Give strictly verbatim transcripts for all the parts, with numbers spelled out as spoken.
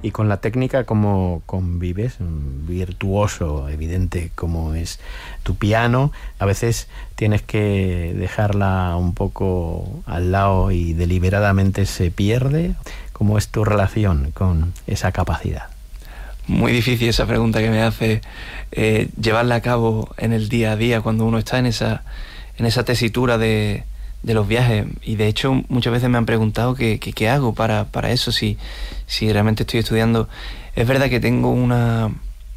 Y con la técnica, ¿cómo convives? Un virtuoso, evidente, como es tu piano. A veces tienes que dejarla un poco al lado y deliberadamente se pierde. ¿Cómo es tu relación con esa capacidad? Muy difícil esa pregunta que me hace, eh, llevarla a cabo en el día a día cuando uno está en esa, en esa tesitura de, de los viajes. Y de hecho muchas veces me han preguntado qué, qué, qué hago para, para eso, si, si realmente estoy estudiando. Es verdad que tengo una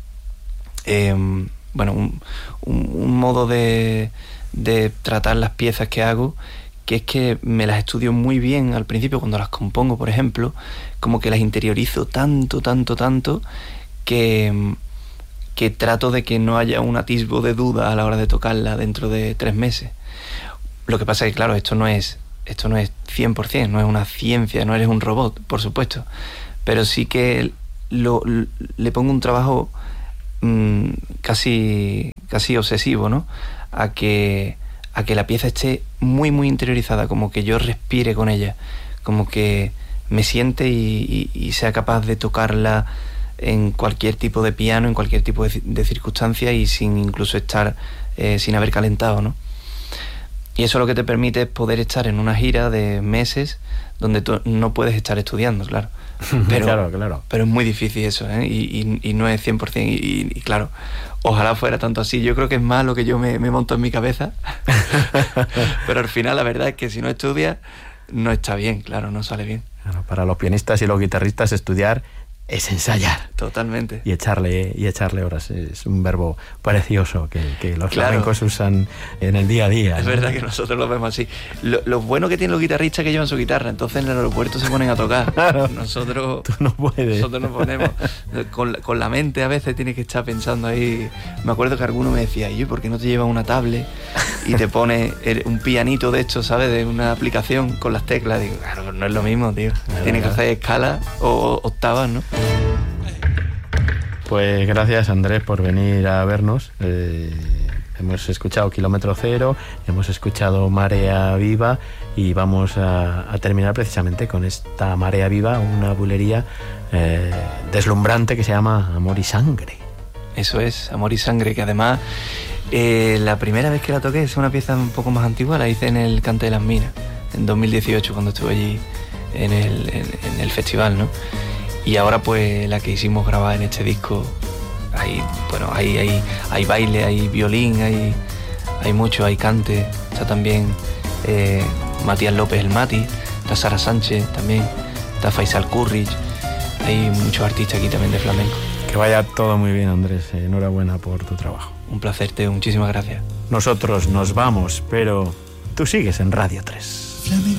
eh, bueno un, un, un modo de, de tratar las piezas que hago, que es que me las estudio muy bien al principio cuando las compongo, por ejemplo, como que las interiorizo tanto, tanto, tanto, que, que trato de que no haya un atisbo de duda a la hora de tocarla dentro de tres meses. Lo que pasa es que, claro, esto no es, esto no es cien por ciento, no es una ciencia, no eres un robot, por supuesto, pero sí que lo, le pongo un trabajo mmm, casi, casi obsesivo, ¿no? A que... a que la pieza esté muy muy interiorizada, como que yo respire con ella, como que me siente y, y, y sea capaz de tocarla en cualquier tipo de piano, en cualquier tipo de, de circunstancia y sin incluso estar, eh, sin haber calentado, ¿no? Y eso lo que te permite es poder estar en una gira de meses donde tú no puedes estar estudiando, claro. Pero, claro, claro. Pero es muy difícil eso, ¿eh? Y, y, y no es cien por ciento. Y, y claro, ojalá fuera tanto así. Yo creo que es más lo que yo me, me monto en mi cabeza. Pero al final la verdad es que si no estudias, no está bien, claro, no sale bien. Claro, para los pianistas y los guitarristas estudiar es ensayar. Totalmente. Y echarle, y echarle horas. Es un verbo precioso que, que los claro. flamencos usan en el día a día. Es ¿no? verdad que nosotros lo vemos así. Lo, lo bueno que tienen los guitarristas es que llevan su guitarra, entonces en el aeropuerto se ponen a tocar. Claro. Nosotros, Tú no puedes. Nosotros nos ponemos. Con, con la mente a veces tienes que estar pensando ahí. Me acuerdo que alguno me decía, ¿y por qué no te llevas una tablet y te pones un pianito de hecho, ¿sabes? De una aplicación con las teclas. Digo, claro, no es lo mismo, tío. Claro, Tienes claro. que hacer escalas o octavas, ¿no? Pues gracias, Andrés, por venir a vernos. Eh, hemos escuchado Kilómetro Cero, hemos escuchado Marea Viva y vamos a, a terminar precisamente con esta Marea Viva, una bulería eh, deslumbrante que se llama Amor y Sangre. Eso es, Amor y Sangre, que además eh, la primera vez que la toqué es una pieza un poco más antigua, la hice en el Cante de las Minas, en dos mil dieciocho, cuando estuve allí en el, en, en el festival, ¿no? Y ahora pues la que hicimos grabar en este disco, hay, bueno, hay, hay, hay baile, hay violín, hay, hay mucho, hay cante, está también eh, Matías López el Mati, está Sara Sánchez también, está Faisal Kurrich, hay muchos artistas aquí también de flamenco. Que vaya todo muy bien, Andrés, enhorabuena por tu trabajo. Un placer, Teo, muchísimas gracias. Nosotros nos vamos, pero tú sigues en Radio tres.